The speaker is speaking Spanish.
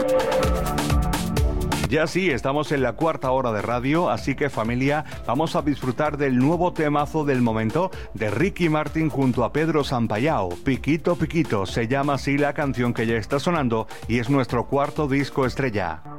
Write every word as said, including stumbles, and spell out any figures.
Ya sí, estamos en la cuarta hora de radio, así que familia, vamos a disfrutar del nuevo temazo del momento de Ricky Martin junto a Pedro Sampaio. Piquito Piquito, se llama así la canción que ya está sonando y es nuestro cuarto disco estrella.